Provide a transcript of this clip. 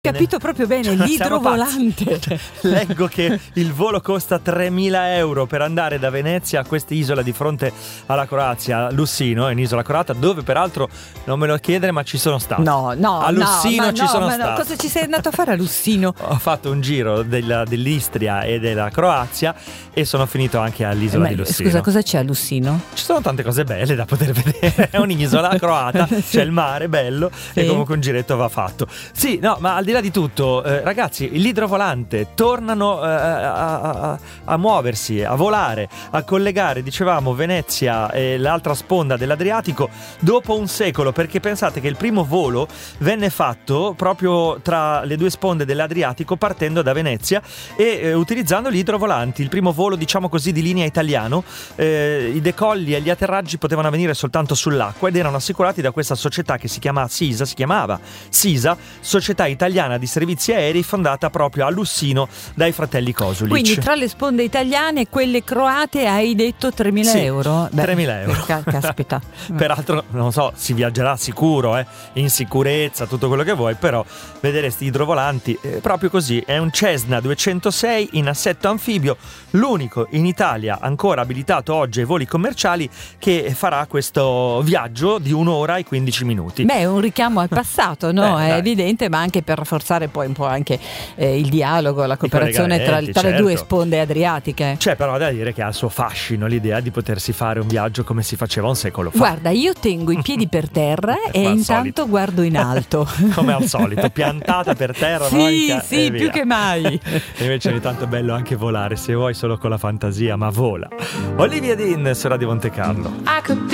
Capito proprio bene, l'idrovolante. Leggo che il volo costa 3.000 euro per andare da Venezia a questa isola di fronte alla Croazia, Lussino, è un'isola croata dove peraltro non me lo chiedere ma ci sono stato. No, a Lussino ci sono stato. Cosa ci sei andato a fare a Lussino? Ho fatto un giro dell'Istria e della Croazia e sono finito anche all'isola di Lussino. Scusa, cosa c'è a Lussino? Ci sono tante cose belle da poter vedere, è un'isola croata, c'è il mare bello e comunque un giretto va fatto. Sì, no, ma al di là di tutto, ragazzi, l'idrovolante tornano a muoversi, a volare, a collegare, dicevamo, Venezia e l'altra sponda dell'Adriatico dopo un secolo, perché pensate che il primo volo venne fatto proprio tra le due sponde dell'Adriatico partendo da Venezia e utilizzando gli idrovolanti. Il primo volo, diciamo così, di linea italiano, i decolli e gli atterraggi potevano avvenire soltanto sull'acqua ed erano assicurati da questa società che si chiamava SISA, Società Italiana di Servizi Aerei, fondata proprio a Lussino dai fratelli Kosulic. Quindi tra le sponde italiane e quelle croate hai detto 3.000 euro? 3.000 euro. Caspita. Peraltro, non so, si viaggerà sicuro, in sicurezza, tutto quello che vuoi, però vedere sti idrovolanti, proprio così, è un Cessna 206 in assetto anfibio, l'unico in Italia ancora abilitato oggi ai voli commerciali che farà questo viaggio di 1 ora e 15 minuti. Beh, è un richiamo al passato, no? È evidente, ma anche per rafforzare poi un po' anche il dialogo, la cooperazione tra le due sponde adriatiche. C'è però da dire che ha il suo fascino l'idea di potersi fare un viaggio come si faceva un secolo fa. Guarda, io tengo i piedi per terra e intanto guardo in alto. Come al solito, piantata per terra. Sì, più che mai. E invece ogni tanto è bello anche volare, se vuoi solo con la fantasia, ma vola. Olivia Dean su Radio Monte Carlo.